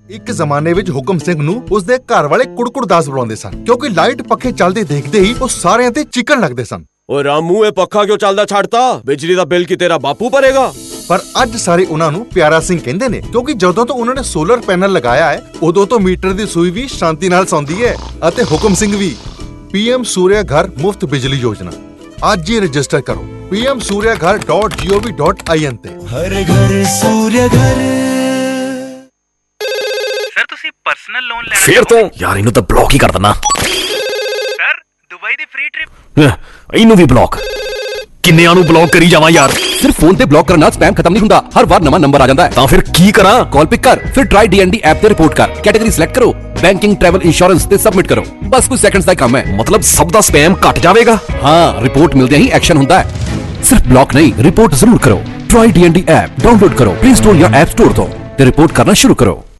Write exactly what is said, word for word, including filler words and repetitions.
ਇੱਕ ਜ਼ਮਾਨੇ ਵਿੱਚ ਹੁਕਮ ਸਿੰਘ ਨੂੰ ਉਸਦੇ ਘਰ ਵਾਲੇ ਕੁੜਕੁੜ ਦਾਸ ਬੁਲਾਉਂਦੇ ਸਨ ਕਿਉਂਕਿ ਲਾਈਟ ਪੱਖੇ ਚੱਲਦੇ ਦੇਖਦੇ ਹੀ ਉਹ ਸਾਰਿਆਂ ਤੇ ਚੀਕਣ ਲੱਗਦੇ ਸਨ। ਓਏ ਰਾਮੂ, ਇਹ ਪੱਖਾ ਕਿਉਂ ਚੱਲਦਾ ਛੱਡਤਾ? ਬਿਜਲੀ ਦਾ ਬਿੱਲ ਕੀ ਤੇਰਾ ਬਾਪੂ ਭਰੇਗਾ? ਪਰ ਅੱਜ ਸਾਰੇ ਉਹਨਾਂ ਨੂੰ ਪਿਆਰਾ ਸਿੰਘ ਕਹਿੰਦੇ ਨੇ ਕਿਉਂਕਿ ਜਦੋਂ ਤੋਂ ਉਹਨਾਂ ਨੇ ਸੋਲਰ ਪੈਨਲ ਲਗਾਇਆ ਹੈ ਉਦੋਂ ਤੋਂ ਮੀਟਰ ਦੀ ਸੂਈ ਵੀ ਸ਼ਾਂਤੀ ਨਾਲ ਸੌਂਦੀ ਹੈ ਅਤੇ ਹੁਕਮ ਸਿੰਘ ਵੀ। ਪੀਐਮ ਸੂਰਿਆ ਘਰ ਮੁਫਤ ਬਿਜਲੀ ਯੋਜਨਾ ਅੱਜ ਹੀ ਰਜਿਸਟਰ ਕਰੋ ਪੀ ਐਮ ਸੂਰਿਆ ਘਰ ਡਾਟ ਜੀ ਓ ਵੀ ਡਾਟ ਆਈ ਐਨ ਤੇ। ਹਰ ਘਰ ਸੂਰਿਆ ਘਰ। ਸਰ ਤੁਸੀਂ ਪਰਸਨਲ ਲੋਨ ਲੈਣਾ ਫੇਰ ਤੋਂ ਯਾਰ ਇਹਨੂੰ ਤਾਂ ਬਲੌਕ ਹੀ ਕਰ ਦੇਣਾ। ਸਰ ਦੁਬਈ ਦੀ ਫ੍ਰੀ ਟ੍ਰਿਪ ਇਹਨੂੰ ਵੀ ਬਲੌਕ। ਕਿੰਨਿਆਂ ਨੂੰ ਬਲੌਕ ਕਰੀ ਜਾਵਾਂ ਯਾਰ? ਸਿਰਫ ਫੋਨ ਤੇ ਬਲੌਕ ਕਰਨ ਨਾਲ ਸਪੈਮ ਖਤਮ ਨਹੀਂ ਹੁੰਦਾ, ਹਰ ਵਾਰ ਨਵਾਂ ਨੰਬਰ ਆ ਜਾਂਦਾ ਹੈ। ਤਾਂ ਫਿਰ ਕੀ ਕਰਾਂ? ਕਾਲ ਪਿਕ ਕਰ, ਫਿਰ try D N D app ਤੇ ਰਿਪੋਰਟ ਕਰ, ਕੈਟੇਗਰੀ ਸਿਲੈਕਟ ਕਰੋ, ਬੈਂਕਿੰਗ, ਟਰੈਵਲ, ਇੰਸ਼ੋਰੈਂਸ ਤੇ ਸਬਮਿਟ ਕਰੋ। ਬਸ ਕੁਝ ਸੈਕਿੰਡਸ ਦਾ ਕੰਮ ਹੈ। ਮਤਲਬ ਸਭ ਦਾ ਸਪੈਮ ਘਟ ਜਾਵੇਗਾ? ਹਾਂ, ਰਿਪੋਰਟ ਮਿਲਦੇ ਹੀ ਐਕਸ਼ਨ ਹੁੰਦਾ ਹੈ। ਸਿਰਫ ਬਲੌਕ ਨਹੀਂ, ਰਿਪੋਰਟ ਜ਼ਰੂਰ ਕਰੋ। Try D N D app download ਕਰੋ ਪਲੇ ਸਟੋਰ ਜਾਂ ਐਪ ਸਟੋਰ ਤੋਂ ਤੇ ਰਿਪੋਰਟ ਕਰਨਾ ਸ਼ੁਰੂ ਕਰੋ।